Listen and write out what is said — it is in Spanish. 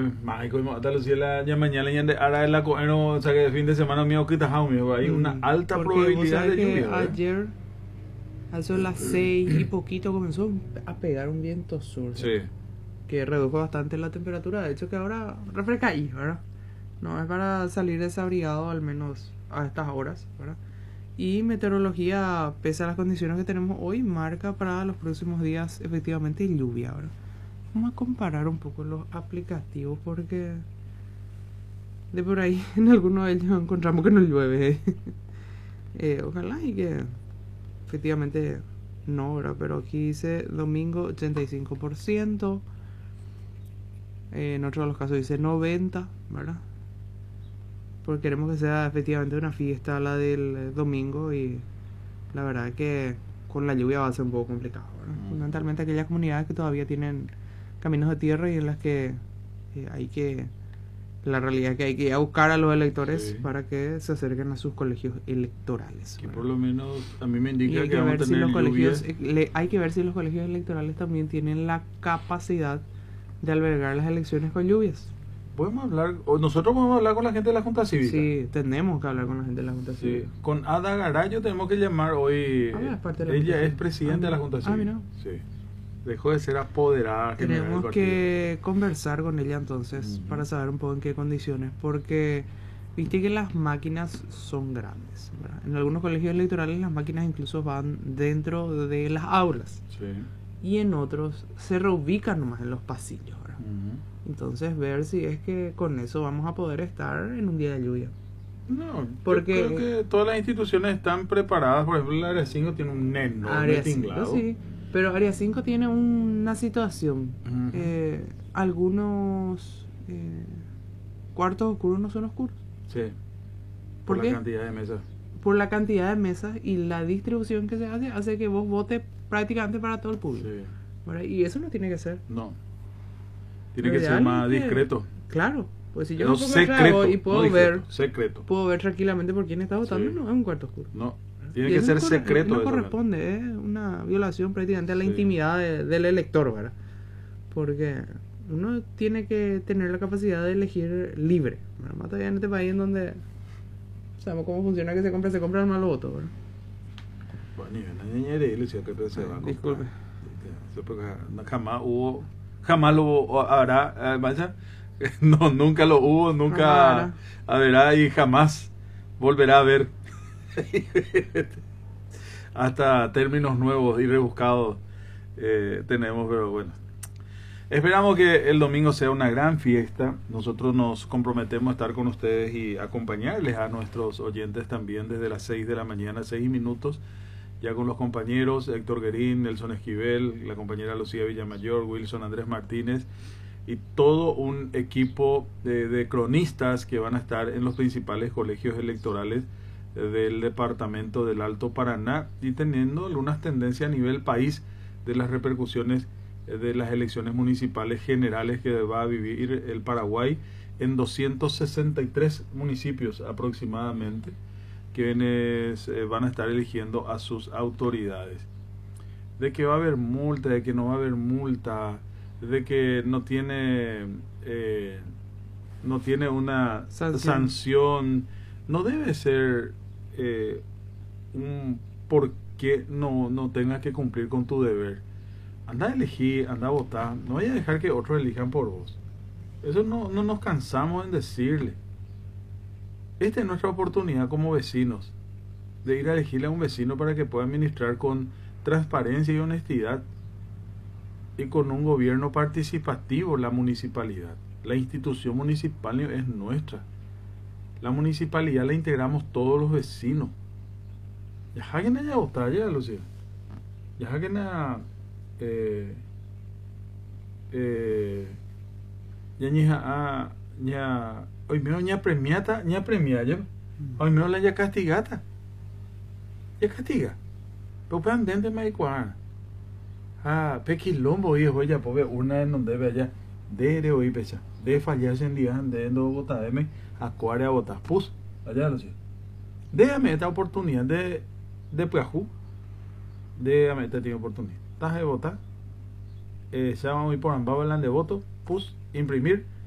mágico, hasta los cielos ya mañana ya ahora es la coeno, o sea que el fin de semana mío que hay una alta Porque probabilidad vos sabés de que lluvia, ¿verdad? ayer, a eso de las 6 y poquito, comenzó a pegar un viento sur, Sí. que redujo bastante la temperatura. De hecho, que ahora refresca ahí, ¿verdad? No es para salir desabrigado, al menos a estas horas, ¿verdad? Y meteorología, pese a las condiciones que tenemos hoy, marca para los próximos días efectivamente lluvia, ¿verdad? Vamos a comparar un poco los aplicativos porque de por ahí en algunos de ellos encontramos que no llueve. Ojalá y que efectivamente no, ¿verdad? Pero aquí dice domingo 85%, en otros de los casos dice 90%, ¿verdad? Porque queremos que sea efectivamente una fiesta la del domingo y la verdad que con la lluvia va a ser un poco complicado, ¿verdad? Fundamentalmente aquellas comunidades que todavía tienen caminos de tierra y en las que hay que, la realidad es que hay que ir a buscar a los electores para que se acerquen a sus colegios electorales, Que ¿verdad? por lo menos a mí me Y indica hay que que vamos a ver si tener los colegios, lluvia. hay que ver si los colegios electorales también tienen la capacidad de albergar las elecciones con lluvias. Podemos hablar, o nosotros podemos hablar con la gente de la Junta Cívica. Sí, tenemos que hablar con la gente de la Junta Sí, Cívica. con Ada Garayo tenemos que llamar hoy. Ah, es parte de la Ella Junta es Cívica. presidenta de la Junta Cívica. Mira. Sí. Dejó de ser apoderada general del Tenemos partido. que conversar con ella entonces para saber un poco en qué condiciones, porque viste que las máquinas son grandes, ¿verdad? En algunos colegios electorales las máquinas incluso van dentro de las aulas Sí. y en otros se reubican nomás en los pasillos, ¿verdad? Entonces ver si es que con eso vamos a poder estar en un día de lluvia. No, Porque yo creo que todas las instituciones están preparadas. Por ejemplo, el Área 5 tiene un enorme Área 5, tinglado. sí, pero Área 5 tiene una situación. Algunos cuartos oscuros no son oscuros. Sí. ¿Por la qué? cantidad de mesas. Por la cantidad de mesas y la distribución que se hace que vos votes prácticamente para todo el público. Sí. ¿Verdad? Y eso no tiene que ser. No. Tiene Lo que ser ideal más es que- discreto. Claro, pues si yo No, me pongo secreto. atrás y puedo no ver, discreto, secreto. puedo ver tranquilamente por quién está votando, Sí. no es un cuarto oscuro. No. Tiene Y que eso ser no secreto. no eso, corresponde, es una violación prácticamente a la Sí. intimidad del elector, ¿verdad? Porque uno tiene que tener la capacidad de elegir libre, ¿verdad? Más todavía en este país en donde sabemos cómo funciona que se compra el malo voto, ¿verdad? Bueno, y una ñeñera y Lucia, que se va a comprar. Disculpe. Sí, porque jamás lo habrá, vaya, no, nunca lo hubo, nunca habrá y jamás volverá a haber. Hasta términos nuevos y rebuscados tenemos, pero bueno. Esperamos que el domingo sea una gran fiesta. Nosotros nos comprometemos a estar con ustedes y acompañarles a nuestros oyentes también desde las 6 de la mañana, 6 minutos, ya con los compañeros Héctor Guerín, Nelson Esquivel, la compañera Lucía Villamayor, Wilson Andrés Martínez y todo un equipo de cronistas que van a estar en los principales colegios electorales del departamento del Alto Paraná y teniendo algunas tendencias a nivel país de las repercusiones de las elecciones municipales generales que va a vivir el Paraguay en 263 municipios aproximadamente, quienes van a estar eligiendo a sus autoridades. De que va a haber multa, de que no va a haber multa, de que no tiene una sanción, no debe ser un por qué no tengas que cumplir con tu deber. Anda a elegir, anda a votar, no vaya a dejar que otros elijan por vos. Eso no nos cansamos en decirle. Esta es nuestra oportunidad como vecinos de ir a elegirle a un vecino para que pueda administrar con transparencia y honestidad y con un gobierno participativo la municipalidad. La institución municipal es nuestra. La municipalidad la integramos todos los vecinos. Ya hagan allá votar, ya Lucía. Ya hagan a hoy me ña premiata ña premiaya hoy me la ya castigata ya castiga pero puedan dentro me igual pequilombo hijo ya pobre una en donde ve allá de hoy pecha de fallarse en día de no votar de me acuare a votar pus allá lo sé déjame esta oportunidad de plajú déjame esta tiene oportunidad estás de votar ya vamos a ir por ambas de voto pus imprimir